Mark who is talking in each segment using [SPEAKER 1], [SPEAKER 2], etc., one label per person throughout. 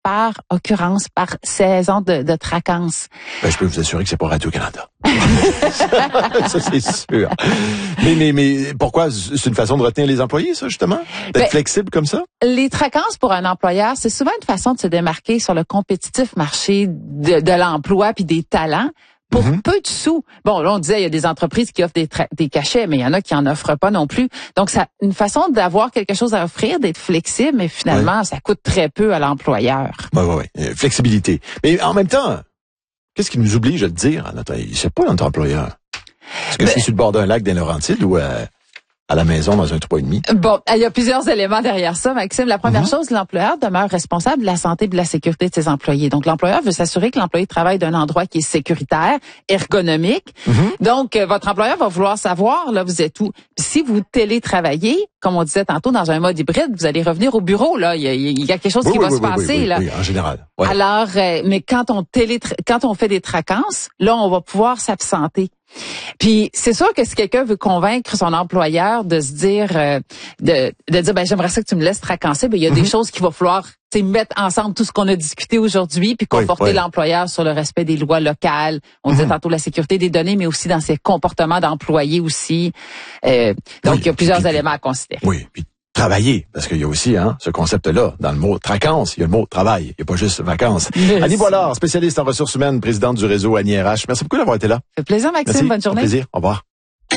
[SPEAKER 1] par occurrence, par saison de traquance.
[SPEAKER 2] Ben, je peux vous assurer que c'est pas Radio-Canada. Ça, c'est sûr. Mais pourquoi? C'est une façon de retenir les employés, ça, justement? D'être flexible comme ça?
[SPEAKER 1] Les traquances pour un employeur, c'est souvent une façon de se démarquer sur le compétitif marché de l'emploi puis des talents. Pour peu de sous. Bon, là, on disait, il y a des entreprises qui offrent des cachets, mais il y en a qui en offrent pas non plus. Donc, ça, une façon d'avoir quelque chose à offrir, d'être flexible, mais finalement, ça coûte très peu à l'employeur.
[SPEAKER 2] Oui. Flexibilité. Mais en même temps, qu'est-ce qui nous oblige à le dire? C'est pas notre employeur. Est-ce que c'est sur le bord d'un lac des Laurentides ou à la maison dans un 3,5?
[SPEAKER 1] Bon, il y a plusieurs éléments derrière ça, Maxime. La première chose, l'employeur demeure responsable de la santé et de la sécurité de ses employés. Donc, l'employeur veut s'assurer que l'employé travaille d'un endroit qui est sécuritaire, ergonomique. Donc, votre employeur va vouloir savoir, là, vous êtes où. Puis si vous télétravaillez, comme on disait tantôt, dans un mode hybride, vous allez revenir au bureau, là. Il y a quelque chose qui va se passer, là.
[SPEAKER 2] Oui, en général. Ouais.
[SPEAKER 1] Alors, mais quand on fait des traquances, là, on va pouvoir s'absenter. Puis c'est sûr que si quelqu'un veut convaincre son employeur de se dire de dire ben j'aimerais ça que tu me laisses traquencer, ben il y a des choses qu'il va falloir mettre ensemble tout ce qu'on a discuté aujourd'hui puis conforter l'employeur sur le respect des lois locales. On disait tantôt la sécurité des données, mais aussi dans ses comportements d'employés aussi. Donc il y a plusieurs éléments à considérer.
[SPEAKER 2] Oui, puis travailler, parce qu'il y a aussi ce concept-là, dans le mot traquance, il y a le mot travail, il n'y a pas juste vacances. Annie Boilard, spécialiste en ressources humaines, présidente du réseau Annie RH. Merci beaucoup d'avoir été là.
[SPEAKER 1] Ça fait plaisir, Maxime.
[SPEAKER 2] Merci.
[SPEAKER 1] Bonne journée.
[SPEAKER 2] Au plaisir. Au revoir.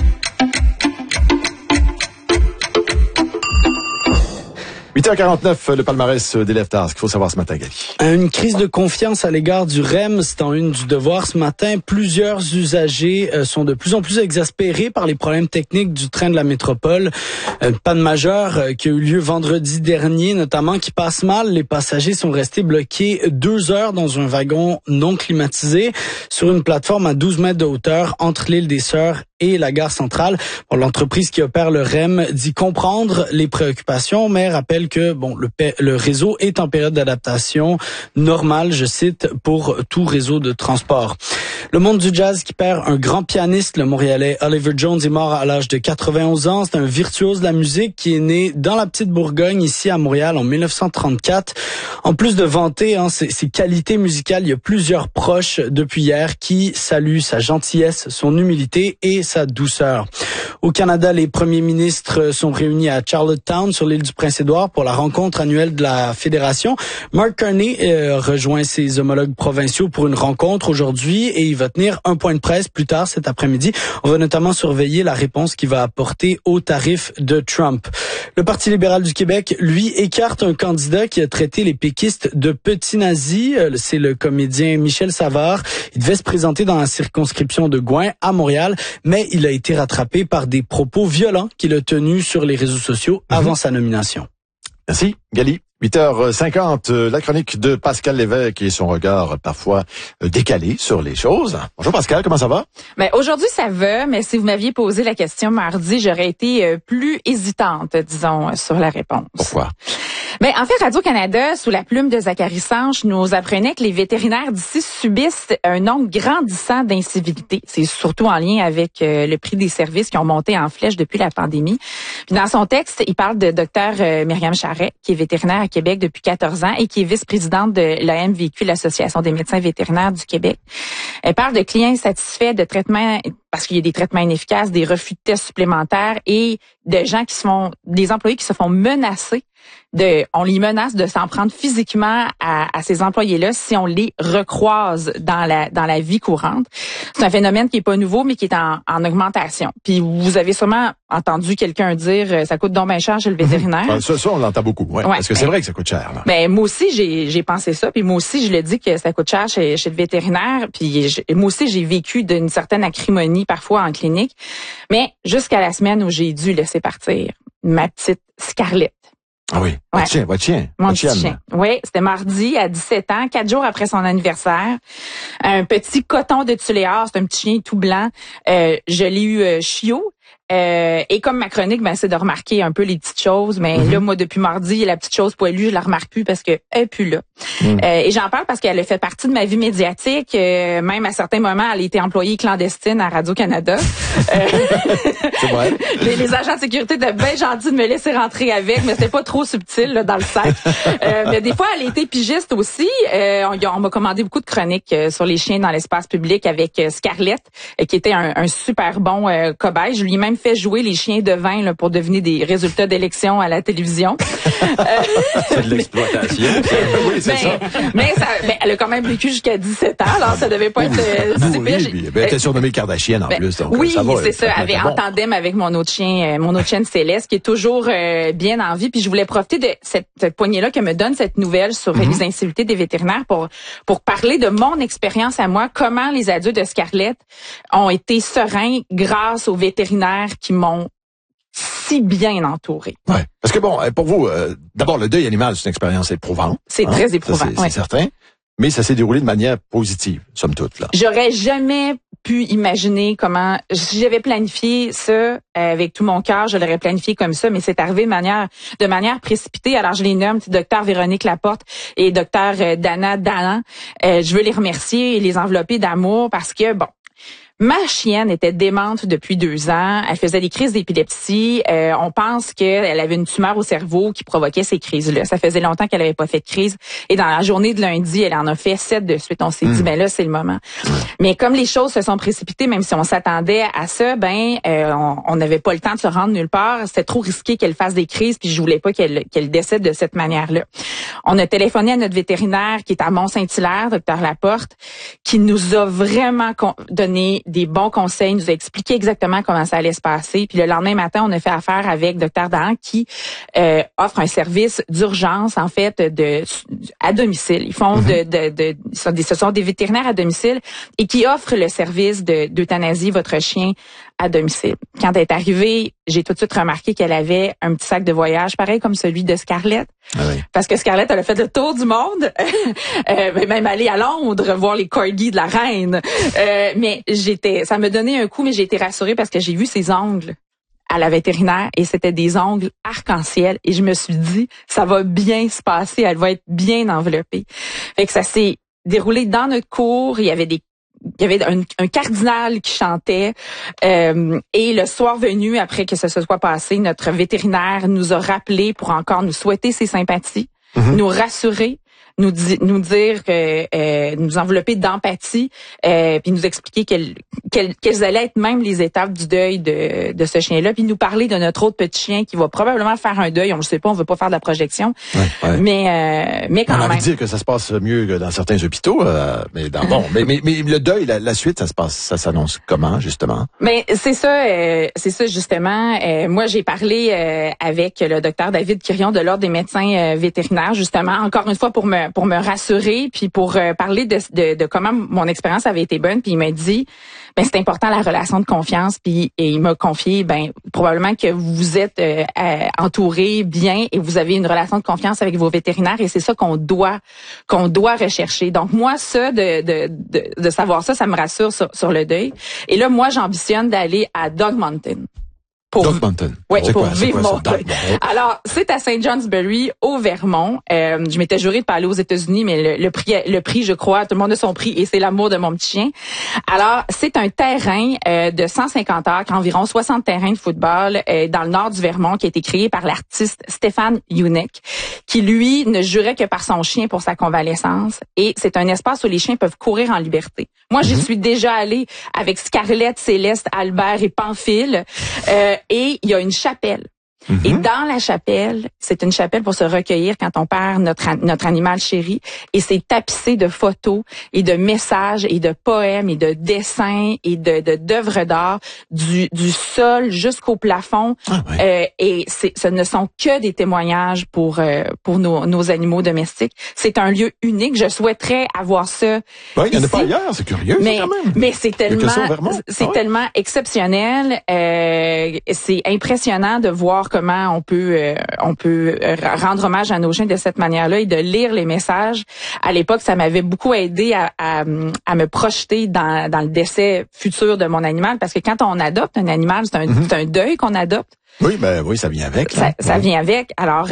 [SPEAKER 2] 8h49, le palmarès des Leftards. Qu'il faut savoir ce matin, Gali.
[SPEAKER 3] Une crise de confiance à l'égard du REM, c'est en une du Devoir ce matin. Plusieurs usagers sont de plus en plus exaspérés par les problèmes techniques du train de la métropole. Une panne majeure qui a eu lieu vendredi dernier, notamment, qui passe mal. Les passagers sont restés bloqués 2 heures dans un wagon non climatisé sur une plateforme à 12 mètres de hauteur entre l'île des Sœurs et la gare centrale. Bon, l'entreprise qui opère le REM dit comprendre les préoccupations, mais rappelle que le réseau est en période d'adaptation normale, je cite, pour tout réseau de transport. Le monde du jazz qui perd un grand pianiste, le Montréalais Oliver Jones, est mort à l'âge de 91 ans. C'est un virtuose de la musique qui est né dans la petite Bourgogne, ici à Montréal, en 1934. En plus de vanter ses qualités musicales, il y a plusieurs proches depuis hier qui saluent sa gentillesse, son humilité et sa douceur. Au Canada, les premiers ministres sont réunis à Charlottetown, sur l'île du Prince-Édouard, pour la rencontre annuelle de la Fédération. Mark Carney rejoint ses homologues provinciaux pour une rencontre aujourd'hui et il va tenir un point de presse plus tard cet après-midi. On va notamment surveiller la réponse qu'il va apporter aux tarifs de Trump. Le Parti libéral du Québec, lui, écarte un candidat qui a traité les péquistes de petits nazis. C'est le comédien Michel Savard. Il devait se présenter dans la circonscription de Gouin à Montréal, mais il a été rattrapé par des propos violents qu'il a tenus sur les réseaux sociaux avant sa nomination.
[SPEAKER 2] Merci, Gali. 8h50, la chronique de Pascal Lévesque et son regard parfois décalé sur les choses. Bonjour Pascal, comment ça va?
[SPEAKER 4] Ben, aujourd'hui, ça va, mais si vous m'aviez posé la question mardi, j'aurais été plus hésitante, disons, sur la réponse.
[SPEAKER 2] Pourquoi?
[SPEAKER 4] Ben, en fait, Radio-Canada, sous la plume de Zachary Sanche, nous apprenait que les vétérinaires d'ici subissent un nombre grandissant d'incivilités. C'est surtout en lien avec le prix des services qui ont monté en flèche depuis la pandémie. Puis dans son texte, il parle de Dr Myriam Charret, qui est vétérinaire à Québec depuis 14 ans et qui est vice-présidente de l'AMVQ, l'Association des médecins vétérinaires du Québec. Elle parle de clients insatisfaits, de traitements, parce qu'il y a des traitements inefficaces, des refus de tests supplémentaires et de gens des employés qui se font menacer on les menace de s'en prendre physiquement à ces employés-là si on les recroise dans la vie courante. C'est un phénomène qui est pas nouveau, mais qui est en augmentation. Puis vous avez sûrement entendu quelqu'un dire ça coûte donc bien cher chez le vétérinaire.
[SPEAKER 2] Ça, on l'entend beaucoup, ouais. Parce que c'est vrai que ça coûte cher. Là.
[SPEAKER 4] Ben moi aussi j'ai pensé ça, puis moi aussi je le dis que ça coûte cher chez le vétérinaire, puis moi aussi j'ai vécu d'une certaine acrimonie parfois en clinique, mais jusqu'à la semaine où j'ai dû laisser partir ma petite Scarlett.
[SPEAKER 2] Ah oui, votre chien.
[SPEAKER 4] Mon petit chien. Oui, c'était mardi à 17 ans, 4 jours après son anniversaire. Un petit coton de Tuléar, c'est un petit chien tout blanc. Je l'ai eu chiot. Et comme ma chronique, ben c'est de remarquer un peu les petites choses. Mais là, moi, depuis mardi, la petite chose poilue, je la remarque plus parce que elle est plus là. Et j'en parle parce qu'elle a fait partie de ma vie médiatique. Même à certains moments, elle a été employée clandestine à Radio-Canada.
[SPEAKER 2] C'est vrai.
[SPEAKER 4] Les agents de sécurité étaient bien gentils de me laisser rentrer avec, mais c'était pas trop subtil là, dans le sac. Mais des fois, elle a été pigiste aussi. On m'a commandé beaucoup de chroniques sur les chiens dans l'espace public avec Scarlett, qui était un super bon cobaye. Je lui ai même fait jouer les chiens de vin là, pour deviner des résultats d'élections à la télévision.
[SPEAKER 2] C'est de l'exploitation. Oui, c'est ça.
[SPEAKER 4] Mais elle a quand même vécu jusqu'à 17 ans, alors ça devait pas être si pire.
[SPEAKER 2] Oui, elle était surnommée Kardashian en plus. Donc,
[SPEAKER 4] oui,
[SPEAKER 2] ça va,
[SPEAKER 4] c'est ça. Elle avait en tandem avec mon autre chien Céleste, qui est toujours bien en vie. Puis je voulais profiter de cette poignée-là que me donne cette nouvelle sur les incivilités des vétérinaires pour parler de mon expérience à moi, comment les adultes de Scarlett ont été sereins grâce aux vétérinaires qui m'ont si bien entouré.
[SPEAKER 2] Ouais. Parce que bon, pour vous, d'abord, le deuil animal, c'est une expérience éprouvante.
[SPEAKER 4] C'est très éprouvant.
[SPEAKER 2] C'est certain. Mais ça s'est déroulé de manière positive, somme toute, là.
[SPEAKER 4] J'aurais jamais pu imaginer comment, si j'avais planifié ça avec tout mon cœur, je l'aurais planifié comme ça, mais c'est arrivé de manière précipitée. Alors, je les nomme, Dr Véronique Laporte et Dr Dana Dallan. Je veux les remercier et les envelopper d'amour parce que, bon, ma chienne était démente depuis 2 ans. Elle faisait des crises d'épilepsie. On pense qu'elle avait une tumeur au cerveau qui provoquait ces crises-là. Ça faisait longtemps qu'elle avait pas fait de crise. Et dans la journée de lundi, elle en a fait 7 de suite. On s'est dit, ben là, c'est le moment. Mais comme les choses se sont précipitées, même si on s'attendait à ça, on n'avait pas le temps de se rendre nulle part. C'était trop risqué qu'elle fasse des crises, puis je voulais pas qu'elle décède de cette manière-là. On a téléphoné à notre vétérinaire qui est à Mont-Saint-Hilaire, Dr Laporte, qui nous a vraiment donné des bons conseils, nous a expliqué exactement comment ça allait se passer. Puis le lendemain matin, on a fait affaire avec Dr Dallan qui offre un service d'urgence, en fait, à domicile. Ils font ce sont des vétérinaires à domicile et qui offrent le service d'euthanasie votre chien à domicile. Quand elle est arrivée, j'ai tout de suite remarqué qu'elle avait un petit sac de voyage, pareil comme celui de Scarlett.
[SPEAKER 2] Ah oui.
[SPEAKER 4] Parce que Scarlett, elle a fait le tour du monde, même aller à Londres, voir les corgis de la reine. Mais ça me donnait un coup, mais j'ai été rassurée parce que j'ai vu ses ongles à la vétérinaire et c'était des ongles arc-en-ciel et je me suis dit, ça va bien se passer, elle va être bien enveloppée. Fait que ça s'est déroulé dans notre cour, il y avait un cardinal qui chantait et le soir venu, après que ça se soit passé, notre vétérinaire nous a rappelé pour encore nous souhaiter ses sympathies, nous rassurer, nous dire que nous envelopper d'empathie, puis nous expliquer quelles allaient être même les étapes du deuil de ce chien-là, puis nous parler de notre autre petit chien qui va probablement faire un deuil. On ne sait pas, on veut pas faire de la projection, mais quand même.
[SPEAKER 2] On a envie de dire que ça se passe mieux que dans certains hôpitaux, mais le deuil, la suite, ça s'annonce comment justement? Mais
[SPEAKER 4] c'est ça justement. Moi, j'ai parlé avec le docteur David Quirion de l'Ordre des médecins vétérinaires, justement, encore une fois pour me rassurer, puis pour parler de comment mon expérience avait été bonne, puis il m'a dit, c'est important la relation de confiance, puis et il m'a confié, probablement que vous êtes entouré bien et vous avez une relation de confiance avec vos vétérinaires et c'est ça qu'on doit rechercher. Donc moi, ça de savoir ça me rassure sur le deuil. Et là, moi, j'ambitionne d'aller à Dog Mountain.
[SPEAKER 2] Dog Mountain.
[SPEAKER 4] Oui, pour vivre mon deuil. Alors, c'est à St. Johnsbury, au Vermont. Je m'étais juré de pas aller aux États-Unis, mais le prix, je crois, tout le monde a son prix et c'est l'amour de mon petit chien. Alors, c'est un terrain de 150 acres, environ 60 terrains de football dans le nord du Vermont qui a été créé par l'artiste Stefan Unick, qui lui ne jurait que par son chien pour sa convalescence. Et c'est un espace où les chiens peuvent courir en liberté. Moi, j'y suis déjà allée avec Scarlett, Céleste, Albert et Pamphile. Et il y a une chapelle. Et dans la chapelle, c'est une chapelle pour se recueillir quand on perd notre animal chéri. Et c'est tapissé de photos et de messages et de poèmes et de dessins et d'œuvres d'art du sol jusqu'au plafond. Et ce ne sont que des témoignages pour nos animaux domestiques. C'est un lieu unique. Je souhaiterais avoir ça.
[SPEAKER 2] Oui, il n'y en a pas ailleurs. C'est curieux, quand même.
[SPEAKER 4] Mais c'est tellement exceptionnel. C'est impressionnant de voir comment on peut rendre hommage à nos chiens de cette manière-là et de lire les messages. À l'époque, ça m'avait beaucoup aidé à me projeter dans le décès futur de mon animal, parce que quand on adopte un animal, c'est un deuil qu'on adopte.
[SPEAKER 2] Oui, ça vient avec.
[SPEAKER 4] Ça vient avec. Alors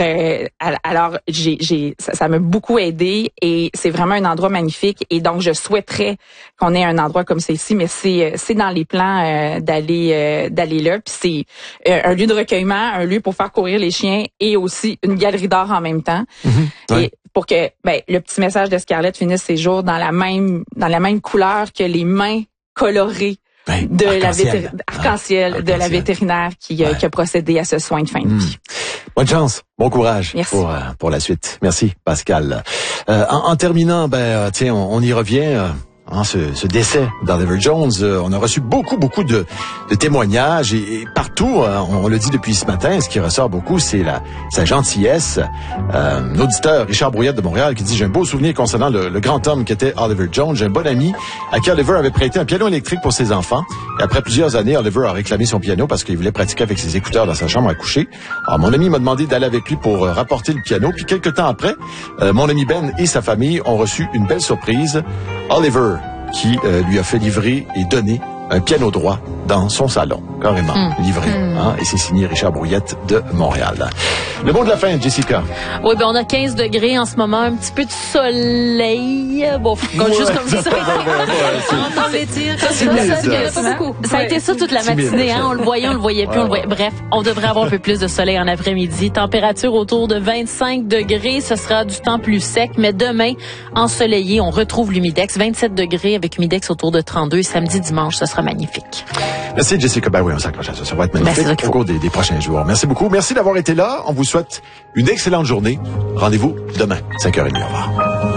[SPEAKER 4] ça m'a beaucoup aidé et c'est vraiment un endroit magnifique et donc je souhaiterais qu'on ait un endroit comme celui-ci, mais c'est dans les plans d'aller là. Puis c'est un lieu de recueillement, un lieu pour faire courir les chiens et aussi une galerie d'art en même temps. Et pour que le petit message de Scarlett finisse ses jours dans la même couleur que les mains colorées de arc-en-ciel de la vétérinaire qui a procédé à ce soin de fin de vie.
[SPEAKER 2] Bonne chance, bon courage.
[SPEAKER 4] Merci.
[SPEAKER 2] Pour la suite. Merci Pascal. En terminant, tiens, on y revient. Ce décès d'Oliver Jones, on a reçu beaucoup de témoignages et partout, on le dit depuis ce matin, ce qui ressort beaucoup, c'est sa gentillesse. Un auditeur, Richard Brouillette de Montréal, qui dit « J'ai un beau souvenir concernant le grand homme qu'était Oliver Jones. J'ai un bon ami à qui Oliver avait prêté un piano électrique pour ses enfants. Et après plusieurs années, Oliver a réclamé son piano parce qu'il voulait pratiquer avec ses écouteurs dans sa chambre à coucher. Alors, mon ami m'a demandé d'aller avec lui pour rapporter le piano. Puis quelques temps après, mon ami Ben et sa famille ont reçu une belle surprise. Oliver qui lui a fait livrer et donner un piano droit dans son salon, carrément livré. Et c'est signé Richard Brouillette de Montréal. Le mot de la fin, Jessica.
[SPEAKER 5] Oui, on a 15 degrés en ce moment, un petit peu de soleil. Bon, juste comme ça. On entend les tirs. Ça a été ça toute la matinée, hein. On le voyait plus, on le voyait. Bref, on devrait avoir un peu plus de soleil en après-midi. Température autour de 25 degrés. Ce sera du temps plus sec, mais demain, ensoleillé, on retrouve l'humidex. 27 degrés avec humidex autour de 32. Samedi, dimanche, ce sera magnifique.
[SPEAKER 2] Merci, Jessica. Oui, on s'accroche à ça. Ça va être magnifique au cours des prochains jours. Merci beaucoup. Merci d'avoir été là. On vous souhaite une excellente journée. Rendez-vous demain, 5h30. Au revoir.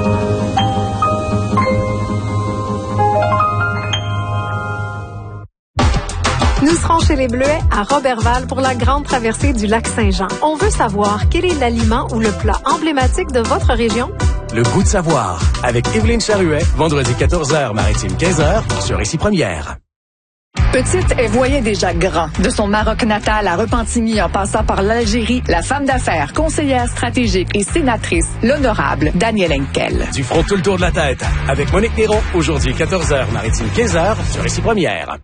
[SPEAKER 6] Nous serons chez les Bleuets à Roberval pour la grande traversée du lac Saint-Jean. On veut savoir quel est l'aliment ou le plat emblématique de votre région.
[SPEAKER 7] Le goût de savoir avec Évelyne Charuet, vendredi 14h, maritime 15h sur Ici Première.
[SPEAKER 8] Petite, elle voyait déjà grand. De son Maroc natal à Repentigny en passant par l'Algérie, la femme d'affaires, conseillère stratégique et sénatrice, l'honorable Danielle Henkel.
[SPEAKER 7] Du front tout le tour de la tête avec Monique Néron, aujourd'hui 14h, maritime 15h sur Ici Première.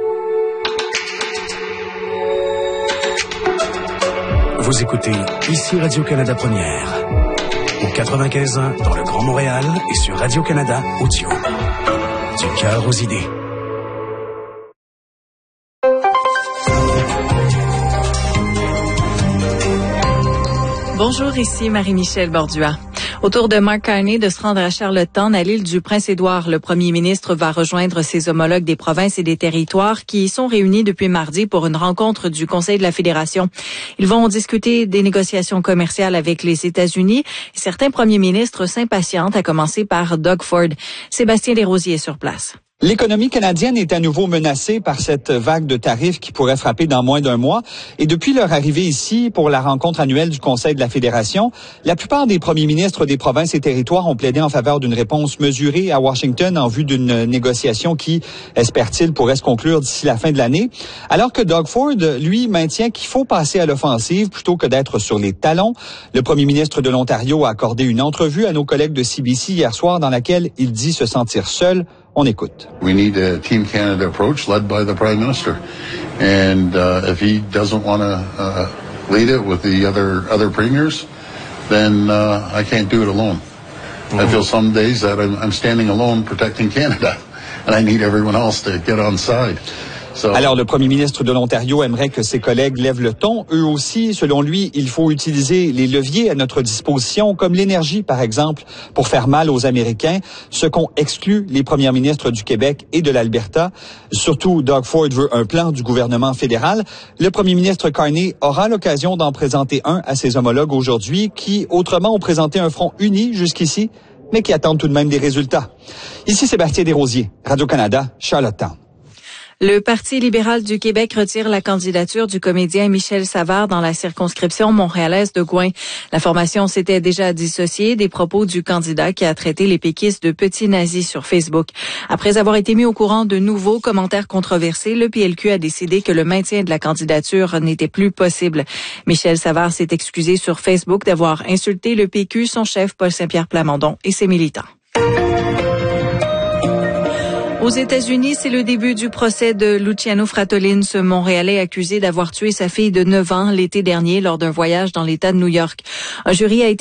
[SPEAKER 7] Vous écoutez Ici Radio-Canada Première. Au 95.1 dans le Grand Montréal et sur Radio-Canada Audio. Du cœur aux idées.
[SPEAKER 9] Bonjour, ici Marie-Michel Bordua. Au tour de Mark Carney de se rendre à Charlottetown, à l'île du Prince-Édouard, le premier ministre va rejoindre ses homologues des provinces et des territoires qui y sont réunis depuis mardi pour une rencontre du Conseil de la Fédération. Ils vont discuter des négociations commerciales avec les États-Unis et certains premiers ministres s'impatientent, à commencer par Doug Ford. Sébastien Desrosiers est sur place.
[SPEAKER 10] L'économie canadienne est à nouveau menacée par cette vague de tarifs qui pourrait frapper dans moins d'un mois. Et depuis leur arrivée ici pour la rencontre annuelle du Conseil de la Fédération, la plupart des premiers ministres des provinces et territoires ont plaidé en faveur d'une réponse mesurée à Washington en vue d'une négociation qui, espère-t-il, pourrait se conclure d'ici la fin de l'année. Alors que Doug Ford, lui, maintient qu'il faut passer à l'offensive plutôt que d'être sur les talons. Le premier ministre de l'Ontario a accordé une entrevue à nos collègues de CBC hier soir dans laquelle il dit se sentir seul. On écoute.
[SPEAKER 11] We need a Team Canada approach led by the Prime Minister. And if he doesn't want to lead it with the other premiers, then I can't do it alone. I feel some days that I'm standing alone protecting Canada, and I need everyone else to get on side.
[SPEAKER 10] Alors, le premier ministre de l'Ontario aimerait que ses collègues lèvent le ton. Eux aussi, selon lui, il faut utiliser les leviers à notre disposition, comme l'énergie, par exemple, pour faire mal aux Américains, ce qu'ont exclu les premiers ministres du Québec et de l'Alberta. Surtout, Doug Ford veut un plan du gouvernement fédéral. Le premier ministre Carney aura l'occasion d'en présenter un à ses homologues aujourd'hui, qui, autrement, ont présenté un front uni jusqu'ici, mais qui attendent tout de même des résultats. Ici Sébastien Desrosiers, Radio-Canada, Charlottetown.
[SPEAKER 9] Le Parti libéral du Québec retire la candidature du comédien Michel Savard dans la circonscription montréalaise de Gouin. La formation s'était déjà dissociée des propos du candidat qui a traité les péquistes de petits nazis sur Facebook. Après avoir été mis au courant de nouveaux commentaires controversés, le PLQ a décidé que le maintien de la candidature n'était plus possible. Michel Savard s'est excusé sur Facebook d'avoir insulté le PQ, son chef Paul Saint-Pierre Plamondon et ses militants. Aux États-Unis, c'est le début du procès de Luciano Fratellin, ce Montréalais accusé d'avoir tué sa fille de 9 ans l'été dernier lors d'un voyage dans l'État de New York. Un jury a été